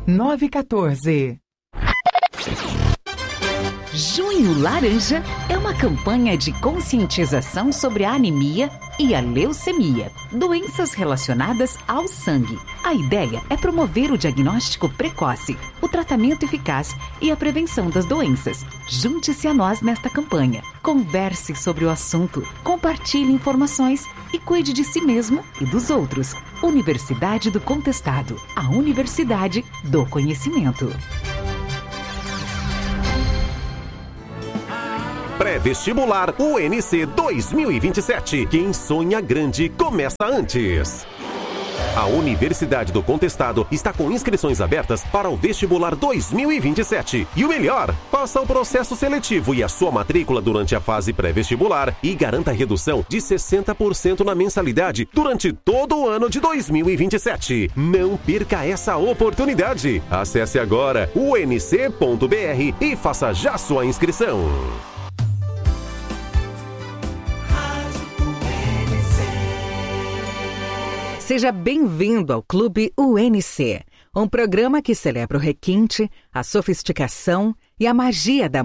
914. Junho Laranja é uma campanha de conscientização sobre a anemia e a leucemia, doenças relacionadas ao sangue. A ideia é promover o diagnóstico precoce, o tratamento eficaz e a prevenção das doenças. Junte-se a nós nesta campanha. Converse sobre o assunto, compartilhe informações e cuide de si mesmo e dos outros. Universidade do Contestado, a Universidade do Conhecimento. Pré-vestibular UNC 2027. Quem sonha grande começa antes. A Universidade do Contestado está com inscrições abertas para o vestibular 2027. E o melhor, faça o processo seletivo e a sua matrícula durante a fase pré-vestibular e garanta redução de 60% na mensalidade durante todo o ano de 2027. Não perca essa oportunidade. Acesse agora unc.br e faça já sua inscrição. Seja bem-vindo ao Clube UNC, um programa que celebra o requinte, a sofisticação e a magia da